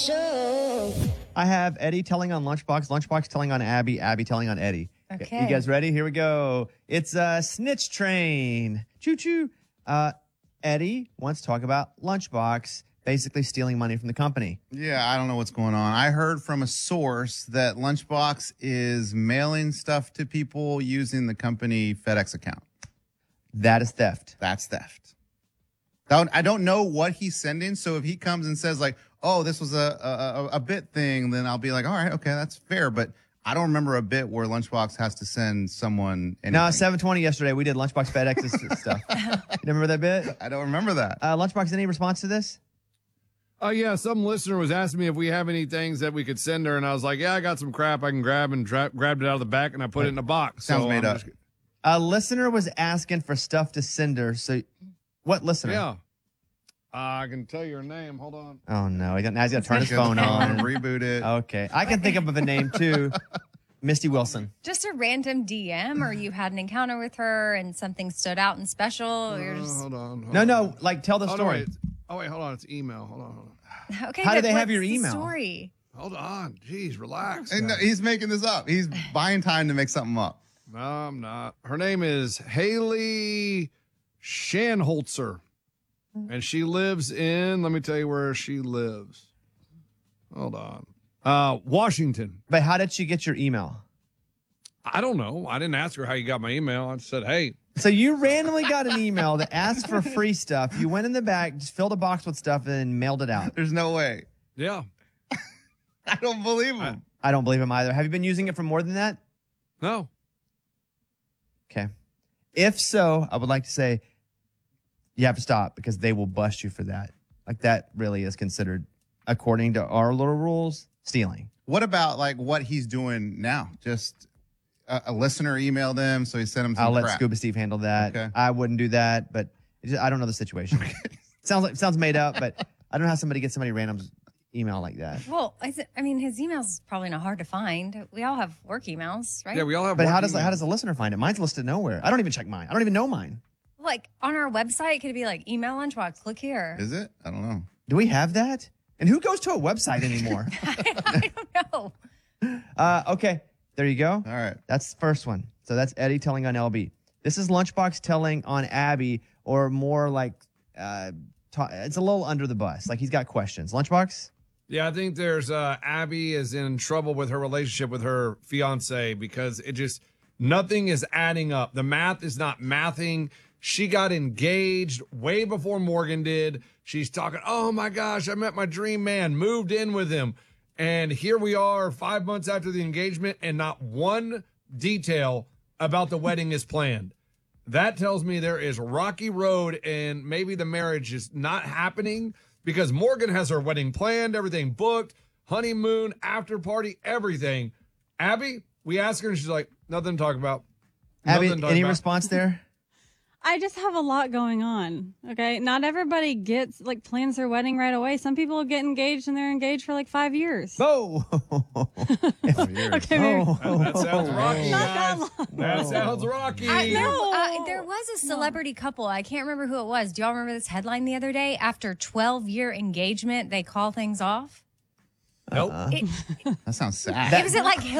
I have Eddie telling on Lunchbox, Lunchbox telling on Abby, Abby telling on Eddie. Okay. You guys ready? Here we go. It's a snitch train. Choo choo. Eddie wants to talk about Lunchbox basically stealing money from the company. Yeah, I don't know what's going on. I heard from a source that Lunchbox is mailing stuff to people using the company FedEx account. That is theft. That's theft. I don't know what he's sending. So if he comes and says like, oh, this was a bit thing, then I'll be like, all right, okay, that's fair. But I don't remember a bit where Lunchbox has to send someone anything. No, 7:20 yesterday, we did Lunchbox FedEx stuff. You remember that bit? I don't remember that. Lunchbox, any response to this? Yeah, some listener was asking me if we have any things that we could send her, and I was like, yeah, I got some crap I can grab, and grabbed it out of the back, and I put it in a box. Sounds So made I'm up. just- A listener was asking for stuff to send her. So, what listener? Yeah. I can tell your name. Hold on. Oh, no. Now he's got to turn his Get the phone on. reboot it. Okay. I can think of a name, too. Misty Wilson. Just a random DM, or you had an encounter with her and something stood out and special. Or you're just Hold on. No, like, tell the Oh, story. wait, hold on. It's email. Hold on. okay. How do but they have what's your the email? Story. Hold on. Jeez, relax. And no, guys. he's making this up. He's buying time to make something up. No, I'm not. Her name is Haley Shanholzer. And she lives in, let me tell you where she lives. Hold on. Washington. But how did she get your email? I don't know. I didn't ask her how you got my email. I said, hey. So you randomly got an email that asked for free stuff. You went in the back, just filled a box with stuff, and then mailed it out. There's no way. Yeah. I don't believe him. I don't believe him either. Have you been using it for more than that? No. Okay. If so, I would like to say you have to stop because they will bust you for that. Like that really is considered, according to our little rules, stealing. What about like what he's doing now? Just a listener emailed him, so he sent him some I'll let crap. Scuba Steve handle that. Okay. I wouldn't do that, but I don't know the situation. Sounds made up, but I don't know how somebody gets somebody random email like that. Well, I mean, his emails is probably not hard to find. We all have work emails, right? Yeah, we all have But work how does emails. a listener find it? Mine's listed nowhere. I don't even check mine. I don't even know mine. Like on our website, could it be like email Lunchbox? Click here. Is it? I don't know. Do we have that? And who goes to a website anymore? I don't know. Okay, there you go. All right. That's the first one. So that's Eddie telling on LB. This is Lunchbox telling on Abby, or more like it's a little under the bus. Like he's got questions. Lunchbox? Yeah, I think there's Abby is in trouble with her relationship with her fiance because nothing is adding up. The math is not mathing. She got engaged way before Morgan did. She's talking, oh my gosh, I met my dream man, moved in with him. And here we are 5 months after the engagement, and not one detail about the wedding is planned. That tells me there is rocky road, and maybe the marriage is not happening because Morgan has her wedding planned, everything booked, honeymoon, after party, everything. Abby, we ask her, and she's like, nothing to talk about. Abby, Nothing to talk any about. response there? I just have a lot going on. Okay. Not everybody plans their wedding right away. Some people get engaged and they're engaged for like 5 years. Whoa. Okay, maybe. That sounds rocky, Not guys. that long. That sounds rocky. There was a celebrity couple. I can't remember who it was. Do y'all remember this headline the other day? After 12-year engagement, they call things off. Nope. It That sounds sad. was at like